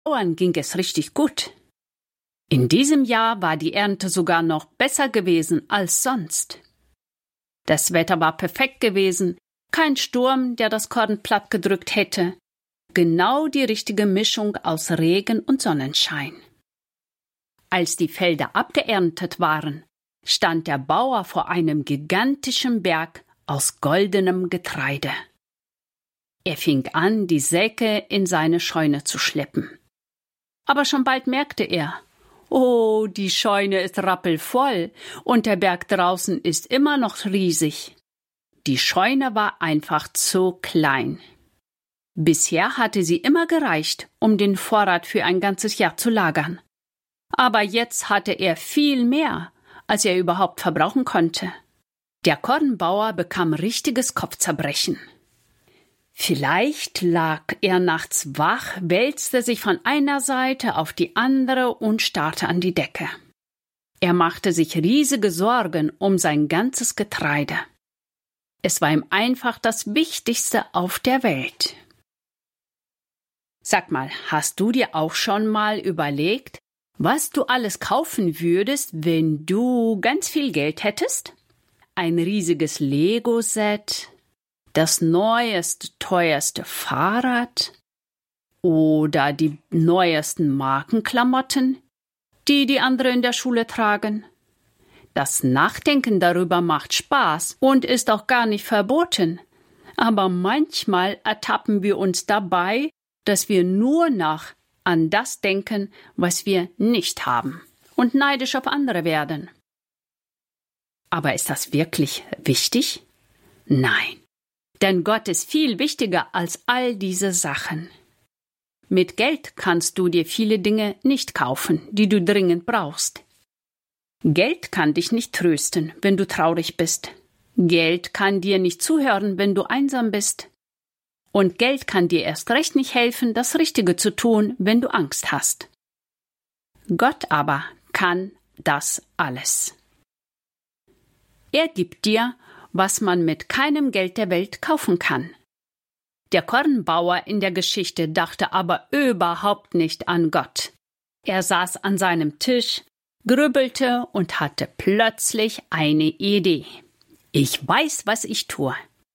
Bauern ging es richtig gut. In diesem Jahr war die Ernte sogar noch besser gewesen als sonst. Das Wetter war perfekt gewesen, kein Sturm, der das Korn plattgedrückt hätte. Genau die richtige Mischung aus Regen und Sonnenschein. Als die Felder abgeerntet waren, stand der Bauer vor einem gigantischen Berg aus goldenem Getreide. Er fing an, die Säcke in seine Scheune zu schleppen. Aber schon bald merkte er, oh, die Scheune ist rappelvoll und der Berg draußen ist immer noch riesig. Die Scheune war einfach zu klein. Bisher hatte sie immer gereicht, um den Vorrat für ein ganzes Jahr zu lagern. Aber jetzt hatte er viel mehr, als er überhaupt verbrauchen konnte. Der Kornbauer bekam richtiges Kopfzerbrechen. Vielleicht lag er nachts wach, wälzte sich von einer Seite auf die andere und starrte an die Decke. Er machte sich riesige Sorgen um sein ganzes Getreide. Es war ihm einfach das Wichtigste auf der Welt. Sag mal, hast du dir auch schon mal überlegt, was du alles kaufen würdest, wenn du ganz viel Geld hättest? Ein riesiges Lego-Set, das neueste, teuerste Fahrrad oder die neuesten Markenklamotten, die andere in der Schule tragen. Das Nachdenken darüber macht Spaß und ist auch gar nicht verboten. Aber manchmal ertappen wir uns dabei, dass wir nur noch an das denken, was wir nicht haben und neidisch auf andere werden. Aber ist das wirklich wichtig? Nein. Denn Gott ist viel wichtiger als all diese Sachen. Mit Geld kannst du dir viele Dinge nicht kaufen, die du dringend brauchst. Geld kann dich nicht trösten, wenn du traurig bist. Geld kann dir nicht zuhören, wenn du einsam bist. Und Geld kann dir erst recht nicht helfen, das Richtige zu tun, wenn du Angst hast. Gott aber kann das alles. Er gibt dir, was man mit keinem Geld der Welt kaufen kann. Der Kornbauer in der Geschichte dachte aber überhaupt nicht an Gott. Er saß an seinem Tisch, grübelte und hatte plötzlich eine Idee. Ich weiß, was ich tue.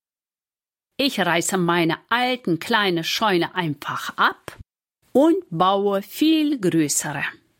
Ich reiße meine alten kleine Scheune einfach ab und baue viel größere.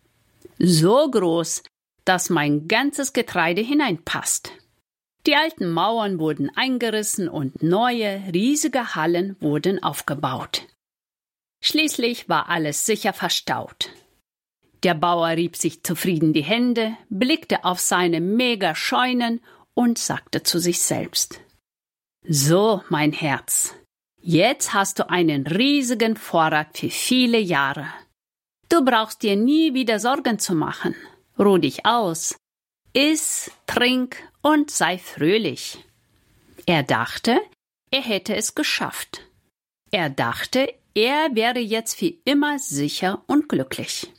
So groß, dass mein ganzes Getreide hineinpasst. Die alten Mauern wurden eingerissen und neue, riesige Hallen wurden aufgebaut. Schließlich war alles sicher verstaut. Der Bauer rieb sich zufrieden die Hände, blickte auf seine Mega-Scheunen und sagte zu sich selbst: So, mein Herz, jetzt hast du einen riesigen Vorrat für viele Jahre. Du brauchst dir nie wieder Sorgen zu machen. Ruh dich aus, iss, trink und sei fröhlich. Er dachte, er hätte es geschafft. Er dachte, er wäre jetzt für immer sicher und glücklich.